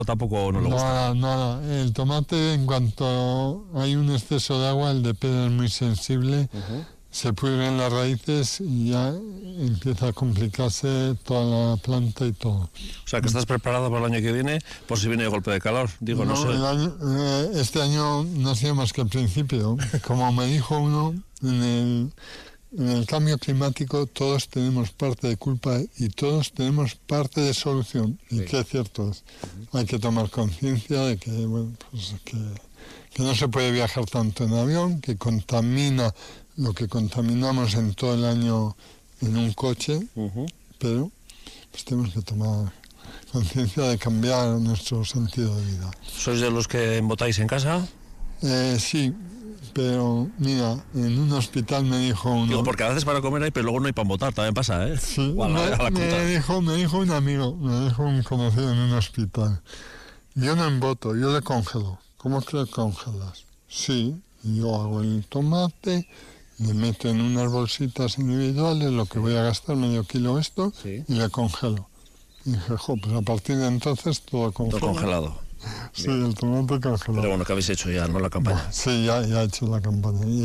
tampoco no le gusta. Nada. El tomate, en cuanto hay un exceso de agua, el de piedra es muy sensible, se pudren las raíces y ya empieza a complicarse toda la planta y todo. O sea, que estás preparado para el año que viene por si viene el golpe de calor. Digo, no sé. Este año no ha sido más que el principio. Como me dijo uno, en el cambio climático todos tenemos parte de culpa y todos tenemos parte de solución. Y que es cierto es. Hay que tomar conciencia de que, bueno, pues que no se puede viajar tanto en avión, que contamina lo que contaminamos en todo el año en un coche, pero pues tenemos que tomar conciencia de cambiar nuestro sentido de vida. ¿Sois de los que embotáis en casa? Sí, pero mira, en un hospital me dijo uno... Digo, porque a veces para comer hay, pero luego no hay para embotar, también pasa, ¿eh? Sí, me dijo un amigo, me dijo un conocido en un hospital, yo no emboto, yo le congelo. ¿Cómo que le congelas? Sí, yo hago el tomate, le meto en unas bolsitas individuales lo que voy a gastar, medio kilo esto, y le congelo. Y dije, pues a partir de entonces todo congelado. Todo congelado. Sí, el tomate congelado. Pero bueno, ¿qué habéis hecho ya, no, la campaña? Sí, ya he hecho la campaña.